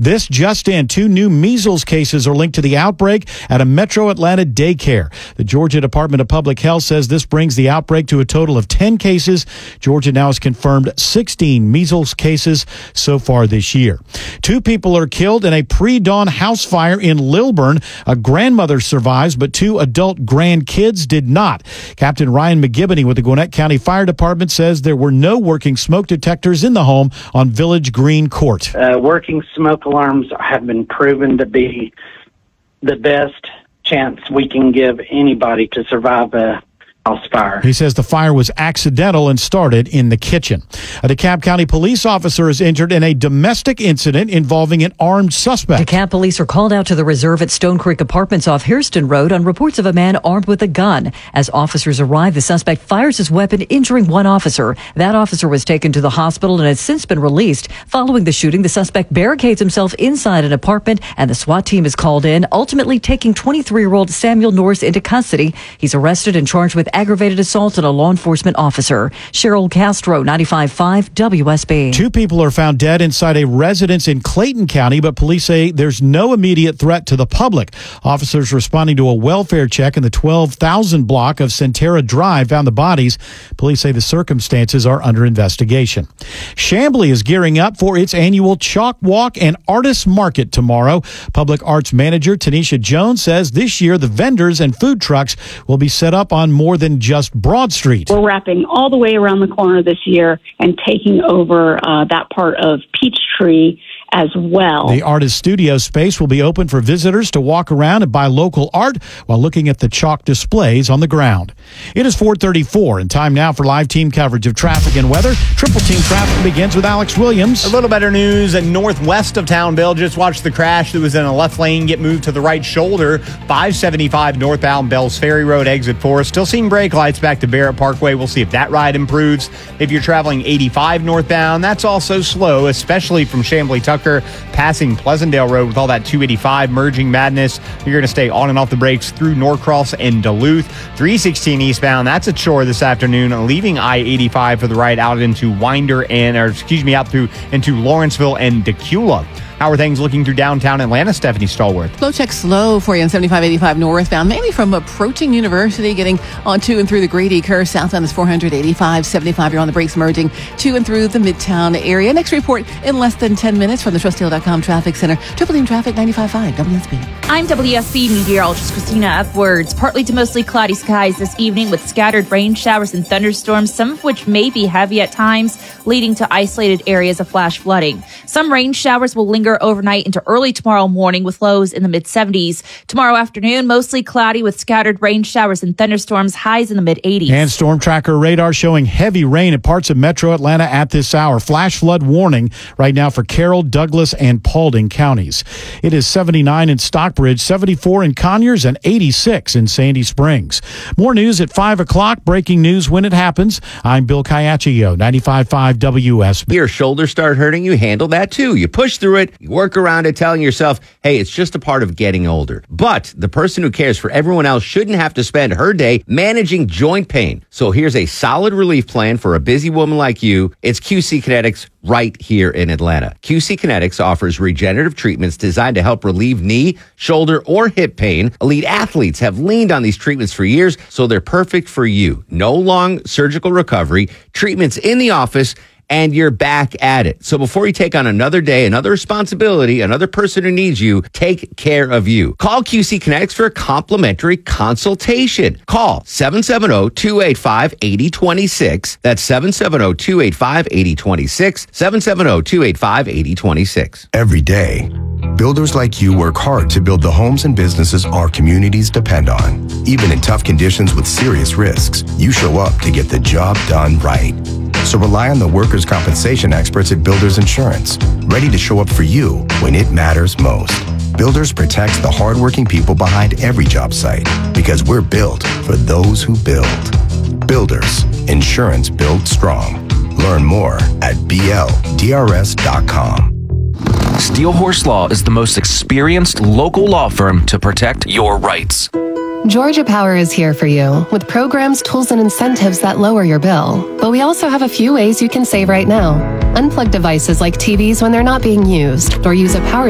This just in, 2 new measles cases are linked to the outbreak at a Metro Atlanta daycare. The Georgia Department of Public Health says this brings the outbreak to a total of 10 cases. Georgia now has confirmed 16 measles cases so far this year. 2 people are killed in a pre-dawn house fire in Lilburn. A grandmother survives, but 2 adult grandkids did not. Captain Ryan McGibney with the Gwinnett County Fire Department says there were no working smoke detectors in the home on Village Green Court. Working smoke alarms have been proven to be the best chance we can give anybody to survive a house fire. He says the fire was accidental and started in the kitchen. A DeKalb County police officer is injured in a domestic incident involving an armed suspect. DeKalb police are called out to the reserve at Stone Creek Apartments off Hairston Road on reports of a man armed with a gun. As officers arrive, the suspect fires his weapon, injuring one officer. That officer was taken to the hospital and has since been released. Following the shooting, the suspect barricades himself inside an apartment and the SWAT team is called in, ultimately taking 23-year-old Samuel Norris into custody. He's arrested and charged with aggravated assault on a law enforcement officer. Cheryl Castro, 95.5 WSB. 2 people are found dead inside a residence in Clayton County, but police say there's no immediate threat to the public. Officers responding to a welfare check in the 12,000 block of Centera Drive found the bodies. Police say the circumstances are under investigation. Chamblee is gearing up for its annual Chalk Walk and Artists Market tomorrow. Public Arts Manager Tanisha Jones says this year the vendors and food trucks will be set up on more than just Broad Street. We're wrapping all the way around the corner this year and taking over that part of Peachtree as well. The artist studio space will be open for visitors to walk around and buy local art while looking at the chalk displays on the ground. It is 4:34 and time now for live team coverage of traffic and weather. Triple team traffic begins with Alex Williams. A little better news northwest of town, Bill. Just watched the crash that was in a left lane get moved to the right shoulder. 575 northbound Bells Ferry Road, exit 4. Still seeing brake lights back to Barrett Parkway. We'll see if that ride improves. If you're traveling 85 northbound, that's also slow, especially from Chamblee Tucker passing Pleasantdale Road with all that 285 merging madness. You're going to stay on and off the brakes through Norcross and Duluth. 316 eastbound, that's a chore this afternoon, leaving I-85 for the ride out into into Lawrenceville and Decula. How are things looking through downtown Atlanta? Stephanie Stallworth. Slow check slow for you on 7585 northbound, mainly from approaching University, getting on to and through the Grady curve. Southbound is 485, 75. You're on the brakes merging to and through the Midtown area. Next report in less than 10 minutes from the TrustDeal.com Traffic Center. Triple Team Traffic 95.5 WSB. I'm WSB meteorologist Christina Upwards. Partly to mostly cloudy skies this evening with scattered rain showers and thunderstorms, some of which may be heavy at times, leading to isolated areas of flash flooding. Some rain showers will linger overnight into early tomorrow morning with lows in the mid-70s. Tomorrow afternoon, mostly cloudy with scattered rain showers and thunderstorms, highs in the mid-80s. And Storm Tracker radar showing heavy rain at parts of metro Atlanta at this hour. Flash flood warning right now for Carroll, Douglas, and Paulding counties. It is 79 in Stockbridge, 74 in Conyers, and 86 in Sandy Springs. More news at 5 o'clock. Breaking news when it happens. I'm Bill Caiaccio, 95.5 WSB. Your shoulders start hurting, you handle that too. You push through it, you work around it, telling yourself, hey, it's just a part of getting older. But the person who cares for everyone else shouldn't have to spend her day managing joint pain. So here's a solid relief plan for a busy woman like you. It's QC Kinetics right here in Atlanta. QC Kinetics offers regenerative treatments designed to help relieve knee, shoulder, or hip pain. Elite athletes have leaned on these treatments for years, so they're perfect for you. No long surgical recovery, treatments in the office, and you're back at it. So before you take on another day, another responsibility, another person who needs you, take care of you. Call QC Kinetics for a complimentary consultation. Call 770-285-8026. That's 770-285-8026. 770-285-8026. Every day, builders like you work hard to build the homes and businesses our communities depend on. Even in tough conditions with serious risks, you show up to get the job done right. So rely on the workers' compensation experts at Builders Insurance, ready to show up for you when it matters most. Builders protects the hardworking people behind every job site because we're built for those who build. Builders, insurance built strong. Learn more at BLDRS.com. Steel Horse Law is the most experienced local law firm to protect your rights. Georgia Power is here for you with programs, tools, and incentives that lower your bill. But we also have a few ways you can save right now. Unplug devices like TVs when they're not being used, or use a power